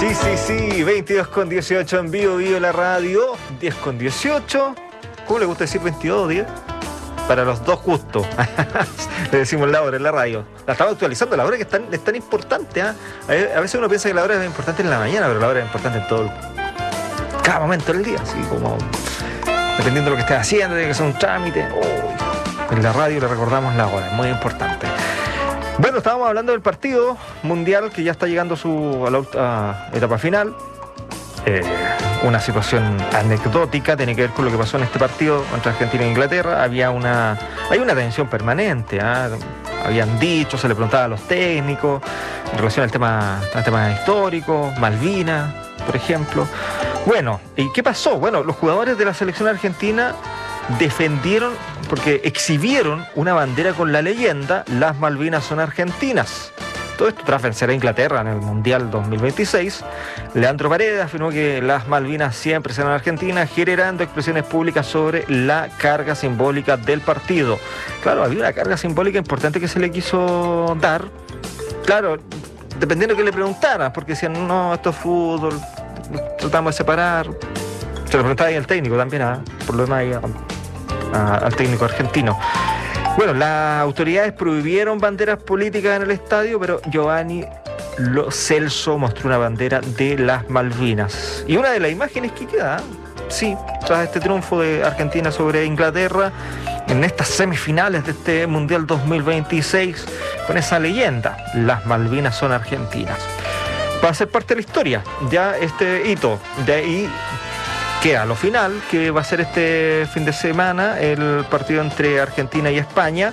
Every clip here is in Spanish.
Sí, 22:18 en vivo la radio, 10:18. ¿Cómo le gusta decir 22 o 10? Para los dos justos. Le decimos la hora en la radio. La estamos actualizando, la hora que es tan importante. ¿Eh? A veces uno piensa que la hora es importante en la mañana, pero la hora es importante en cada momento del día. Así como dependiendo de lo que estés haciendo, tiene que ser un trámite. En la radio le recordamos la hora, es muy importante. Bueno, estábamos hablando del partido mundial que ya está llegando a la etapa final. Una situación anecdótica, tiene que ver con lo que pasó en este partido entre Argentina e Inglaterra. Hay una tensión permanente. Habían dicho, se le preguntaba a los técnicos en relación al tema histórico, Malvinas, por ejemplo. Bueno, ¿y qué pasó? Bueno, los jugadores de la selección argentina defendieron, porque exhibieron una bandera con la leyenda "Las Malvinas son argentinas". Todo esto tras vencer a Inglaterra en el Mundial 2026. Leandro Paredes afirmó que las Malvinas siempre serán argentinas, generando expresiones públicas sobre la carga simbólica del partido. Claro, había una carga simbólica importante que se le quiso dar. Claro, dependiendo de qué le preguntaran, porque decían, no, esto es fútbol, tratamos de separar. Se lo preguntaba ahí al técnico también, por lo demás, al técnico argentino. Bueno, las autoridades prohibieron banderas políticas en el estadio, pero Giovanni Lo Celso mostró una bandera de las Malvinas. Y una de las imágenes que queda, sí, tras este triunfo de Argentina sobre Inglaterra, en estas semifinales de este Mundial 2026, con esa leyenda, "Las Malvinas son argentinas". Va a ser parte de la historia, ya este hito. De ahí queda lo final, que va a ser este fin de semana, el partido entre Argentina y España.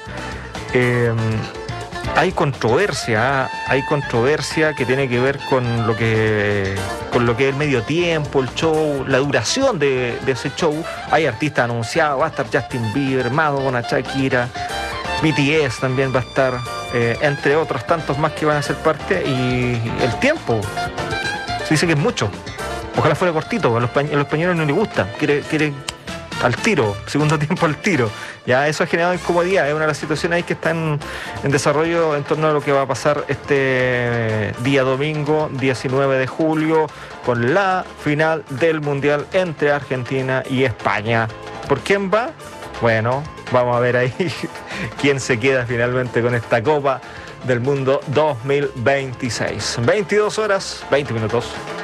Hay controversia que tiene que ver con lo que es el medio tiempo, el show, la duración de ese show. Hay artistas anunciados, va a estar Justin Bieber, Madonna, Shakira, BTS también va a estar, entre otros tantos más que van a ser parte. Y el tiempo, se dice que es mucho. Ojalá fuera cortito, a los españoles no les gusta, quieren al tiro, segundo tiempo al tiro. Ya eso ha generado incomodidad, es una de las situaciones ahí que están en desarrollo en torno a lo que va a pasar este día domingo, 19 de julio, con la final del Mundial entre Argentina y España. ¿Por quién va? Bueno, vamos a ver ahí quién se queda finalmente con esta Copa del Mundo 2026. 22 horas, 20 minutos.